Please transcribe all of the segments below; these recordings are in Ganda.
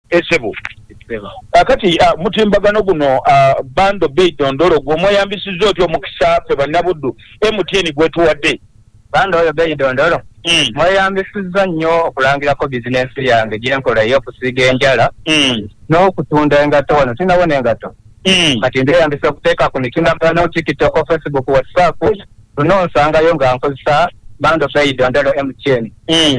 Esebo akati mutimbagano guno bando bei dondolo gw'omweyambisizza otyo omukisa ffe bannabuddu MTN gwetuwadde bando oyo bei dondolo mweyambisizza nnyo okulangirako bizinensi yange gyenkola ey'okusiiga enjala n'okutunda engato wano sinabona engato kati ndeyambisa okuteeka ku mitimbagano TikTok, Facebook, WhatsApp tunonsangayo nga nkozesa bando bei dondolo MTN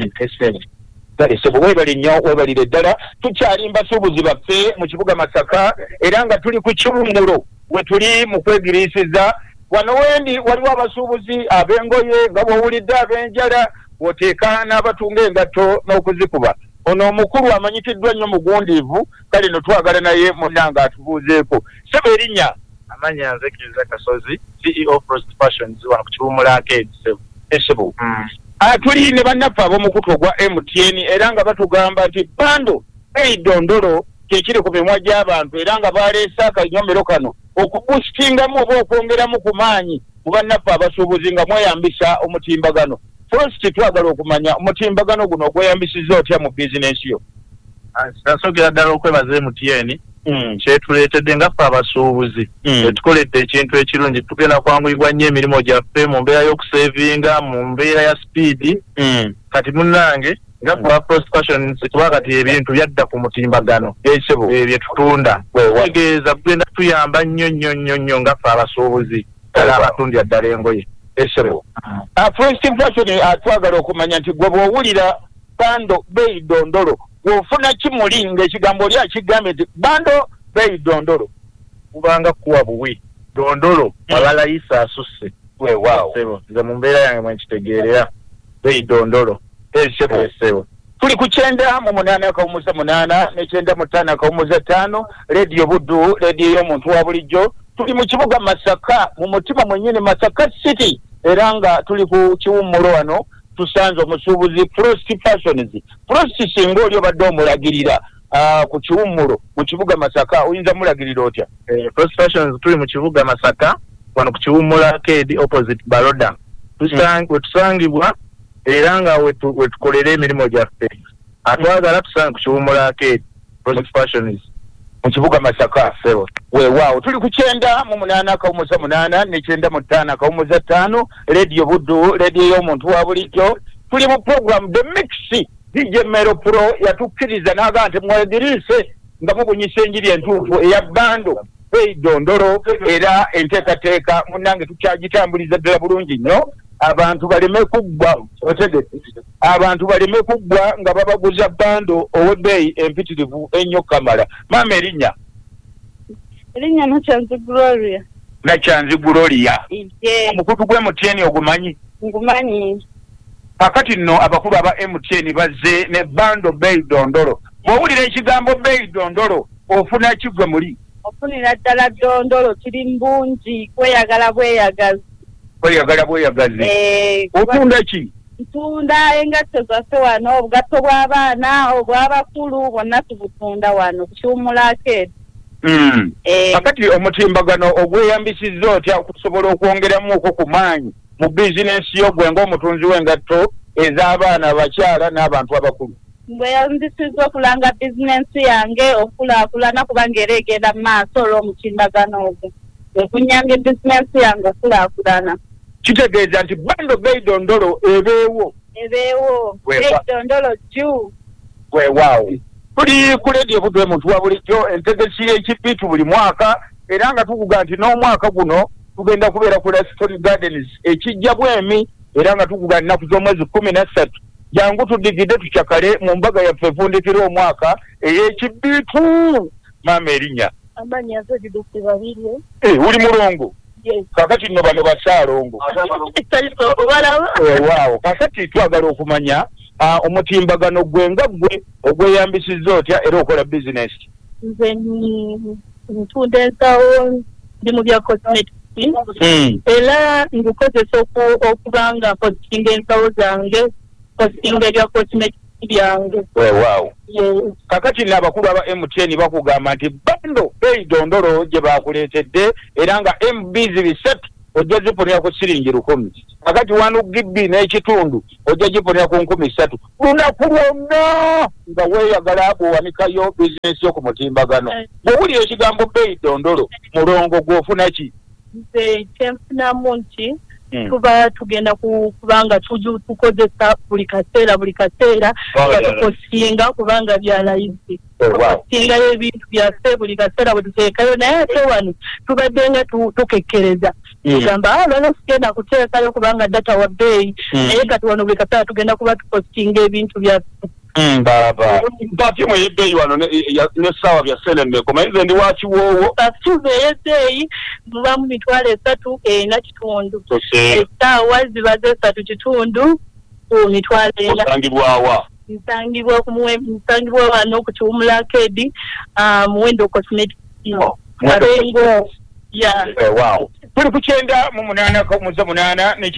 Esebo webali nnyo webalire ddala tukyali mbasuubuzi baffe mu kibuga Masaka era nga tuli ku kiwummulo we tuli mu kwegiriisiza wano wendi waliwo abasuubuzi ab'engoye nga bw'owulidde ab'enjala bw'oteeka n'abatunga engatto n'okuzikuba ono omukulu amanyikiddwa nnyo mugundiivu kale no twagala naye munnanga atubuuzeeko Sebo erinnya amanya nze Kiriza Kasozi CEO Frost Fashions wano ku Kiwummula Arcade Esebo tuli ne bannaffe ab'omukutu ogwa MTN era nga batugamba nti bando bei dondolo kyekiri ku mimwa gy'abantu era nga baleese akanyomero kano okubusitingamu oba okwongeramu ku maanyi mu bannaffe abasuubuzi nga mweyambisa omutimbagano. First twagala okumanya omutimbagano guno ogweyambisizza otya mu bizinensi yo? Nasogera ddala okwebaza MTN kyetuleetedde nga ffe abasuubuzi tetukoledde ekintu ekirungi tugenda kwanguyibwa nnyo emirimu gyaffe mu mbeera y'okusevinga mu mbeera ya speed kati munnange nga ffe Frost Fashions kuba kati ebintu byadda ku mutimbagano bye tutunda tegeeza tugenda tuyamba nnyo nga ffe abasuubuzi era abatundira ddala engoye Esebo Frost Fashion twagala okumanya nti gwe bw'owulira bando bei dondolo wofuna kimulinga ekigambo lya kigambe nti bando bei dondolo kubanga kuwa buwi dondolo abalayisa asusse weewaawo nze mu mbeera yange mwenkitegeerera bei dondolo Esebo tuli ku 9:8 ne 9:5 Radio Buddu radio y'omuntu wa bulijjo tuli mu kibuga Masaka mu mutima mwennyini Masaka City era nga tuli ku kiwummulo wano tusanze omusuubuzi Frost Fashions. Frost singa oli obadde omulagirira ku kiwummulo mu kibuga Masaka oyinza mulagirira otya? Frost Fashions tuli mu kibuga Masaka wano ku Kiwummula Arcade opposite Baroda tusangibwa era nga wetukolera emirimu gyaffe atwagala tusange ku Kiwummula Arcade Frost Fashions mu kibuga Masaka. Weewaawo tuli ku 9:8 ne 9:5 Radio Buddu radio y'omuntu wa bulijjo tuli mu program The Mix DJ Mero Pro yatukkiriza n'agamba nti mwegiriise nga mubunyisa enjiri entuufu eya bando bei dondolo era enteekateeka munnange tukyagitambuliza ddala bulungi nnyo abantu baleme kuggwa abantu baleme kuggwa nga babaguza bando ow'ebbeeyi empitirivu ennyo kamala. Maama erinnya Nakyanzi Gloria omukutu gwe MTN ogumanyi? Ngumanyi. Kakati nno abakulu aba MTN bazze ne bando bei dondolo bw'owulira ekigambo bei dondolo ofuna kigwe muli? Ofunira ddala dondolo kiri mbungi kweyagala bweyagazi. Otunda ki? Ntunda engatto zaffe wano obugatto bw'abaana obw'abakulu bwonna tubutunda wano ku Kiwummula Arcade. Kakati omutimbagano ogweyambisizza otya okusobola okwongeramuko ku maanyi mu bizinensi yo gwe ng'omutunzi w'engatto ez'abaana abakyala n'abantu abakulu? Ngweyambisizza okulanga bizinensi yange okulaakulana kubanga era egenda mu maaso olw'omutimbagano ogwo ekunyanga bizinensi yange okulaakulana. Kitegeeza nti bando bei dondolo ebeewo bei dondolo juu. Weewaawo tuli ku Radio Buddu omuntu wa bulijjo entegesi y'ekipiitu buli mwaka era nga tukuga nti n'omwaka guno tugenda kubeera ku Story Gardens ekijja bwemi era nga tukuga nnaku z'omwezi 13 jangu tudigidde tukyakale mu mbaga yaffe evundikira omwaka ey'ekibiitu. Maama erinnya? Amanya nze Didusi Babirye. Uli mulongo? Kakati nno bano basaalongo. Waawo kakati twagala okumanya omutimbagano gwe nga gwe ogweyambisizza otya era okola bizinesi? Nze ntunda ensawo ndi mu bya cosmetics era ngukozesa okuba nga nkozinga ensawo zange nkozinga ebya cosmetics byange. Weewaawo kakati n'abakulu aba MTN bakugamba nti bando bei dondolo gye bakuleetedde era nga MBs bisatu ojja ziponera ku siringi 100 akati wano gibbi n'ekitundu ojja giponera ku 3,000 lunaku lwonna nga weeyagala bw'owanikayo bizinesi yo ku mutimbagano bw'owulira ekigambo bbeeyi dondolo mulongo gw'ofuna ki nze kyenfunamu nti tuba tugenda kubanga tukozesa buli kaseera nga tukosinga kubanga byalayisi tukosingayo ebintu byaffe buli kaseera bwe tuteekayo naye ate wano tubadde nga tukekkereza tugamba lwano tugenda kuteekayo kubanga data wa bbeeyi naye kati wano buli kaseera tugenda kuba tukosinga ebintu byaffe baba mpatimu ebbeeyi wano n'essaawa bya selemmeko mayize ndi wakiwoowo pafuve ebbeeyi mubamu 3 na kitundu essaawa ziba 3 kitundu ku 4 osangibwawa nsangibwa wano ku Kiwummula Arcade Muwendo Cosmetics Marengo wow tuli ku 9:8 ne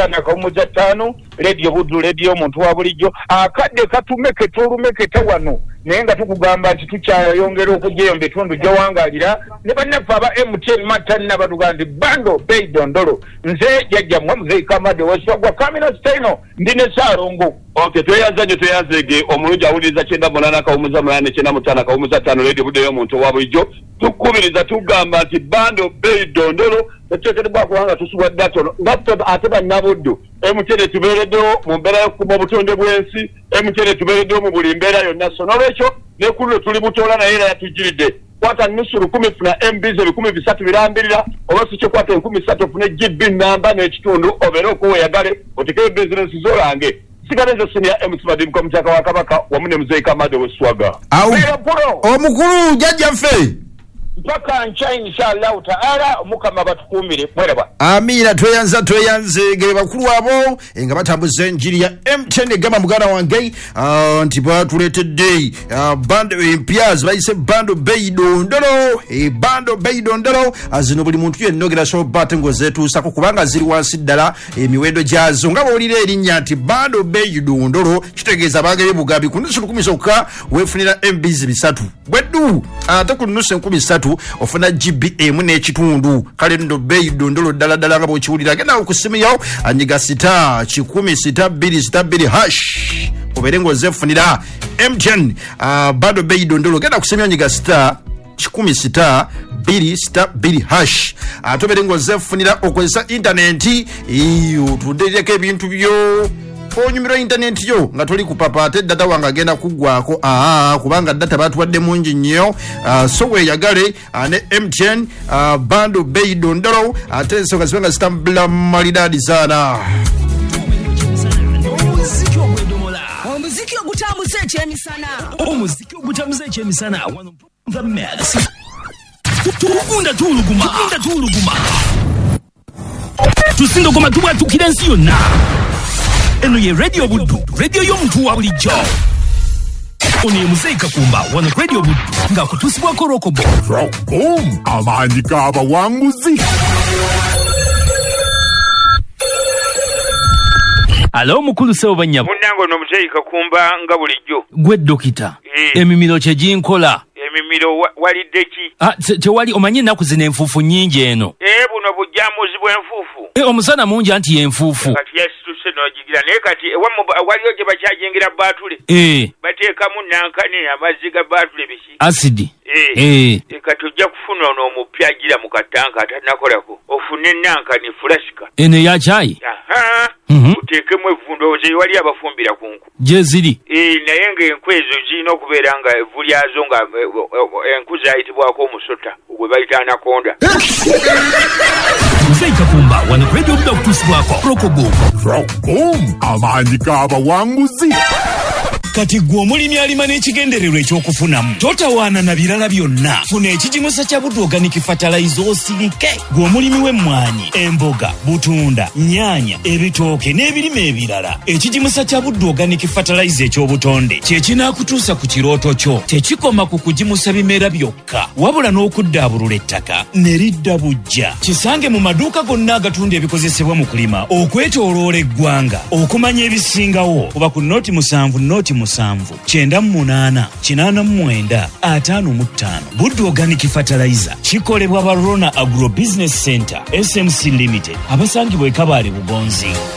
9:5 radio Buddu radio omuntu wa bulijjo akadde katumeke tulumeketa wano naye nga tukugamba nti tukyayongera okujjayo mu bitundu gy'owangaalira ne bannaffe aba MTN Mattanna batugamba nti bando bbeeyi dondolo nze jjajjammwe Muzeeyi Kamade Wesogwa Kamino Steno ndi ne Saalongo okay tweyanzege omulungi awuliriza 9:8 ne 9:5 radio Buddu y'omuntu wa bulijjo tukubiriza tugamba nti bando bbeeyi dondolo ekyeketebwa kubanga tusubwa datono ngaffe ate bannabuddu MTN tubeereddewo mu mbeera y'okukuma obutonde bw'ensi MTN tubeereddewo mu buli mbeera yonna so n'olwekyo nekululo tuli butoola naye era yatujiridde kwata nusu 10 funa MBs 300 birambirira oba si kyokwata 13 funa GB namba n'ekitundu obeere okuweeyagale otekeyo bizinesi zolange sigala nze senior MC Madimu Mutaka wa Kabaka wamu ne Muzeeyi Kamade Weswaga omukulu jjajjaffe mpaka ncha inshallah taala mukama batukumire mweraba amina tweyanze ge bakulu abo nga batambuza enjiri ya MTN gama mugana wange nti batuletedde bando empyaz bayise bando bbeeyi dondolo bando bbeeyi dondolo azino buli muntu yennogera so batengo zetuusako kubanga ziri wansi ddala emiwendo gyazo nga bwolira erinnya nti bando bbeeyi dondolo kitegeeza bagere bugabi ku nusu 10 zokka weefunira MBs 3 bweddu ate ku nusu 13 ofuna GB emu n'ekitundu kale ndo bbeeyi dondolo ddala nga bw'okiwulira genda okusimyawo anyiga 6 hash obeere ng'ozeefunira MTN bado bbeeyi dondolo genda kusimya anyiga 6 2 hash ate obeere ng'ozeefunira okozesa intaneti otunderireko ebintu byo onyumira internet yo nga toli kupapa ate data wanga agenda kuggwako kubanga data batuwadde mungi nnyo so weeyagale ne MTN bando bbeeyi dondolo ate ensonga zibe nga zitambula malidaadi zaana omuziki ogutambuza ekyemisana tugunda tuuluguma tusindogoma tubwatukira ensi yonna eno ye radio Buddu radio y'omuntu wa bulijjo ono ye Muzeeyi Kakumba wano radio Buddu ng'akutuusibwako Rokobo amaanyi g'abawanguzi. Alo mukulu sewo banyabo munnange ono Muzeeyi Kakumba nga bulijjo gwe dokita emimiro kye ginkola emimiro walidde ki tewali omanyi ennaku zino enfuufu nnyingi eno buno bujjamuzi bw'enfuufu omusana mungi anti yenfuufu kati yasituse n'ogigira naye kati waliyo gye bakyajingira baatule bateekamu nankane amazzi ga baatule biki asidi kati ojja kufuna ono omupya agira mu katanka atanakolako ofune nankani fulasika eno eyakyayi uteekemu evvundo ze wali abafumbira ku nku gye ziri naye ng'enku ezo zirina okubeera nga evvu lyazo nga enku zayitibwako omusota gwe bayita anakonda. Muzeeyi Kakumba wano radio Buddu okutuusibwako Rokobo amaanyi g'abawanguzi. kati gwe omulimi alima n'ekigendererwa ekyokufunamu totawaana na birala byonna funa ekigimusa kya Buddu Organic Fertilizer osirike gwe omulimi w'emmwanyi emboga butunda nyaanya ebitooke n'ebirime ebirala ekigimusa kya Buddu Organic Fertilizer ekyobutonde kye kinaakutuusa ku kirooto kyo tekikoma ku kugimusa bimera byokka wabula n'okuddaabulula ettaka ne lidda bujja kisange mu maduuka gonna agatunda ebikozesebwa mu kulima okwetooloola eggwanga okumanya ebisingawo kuba ku nooti 7 nooti 078989 Buddu Organic Fertilizer kikolebwa ba Rona Agro Business Center SMC Limited abasangibwa e Kabale Bugonzi.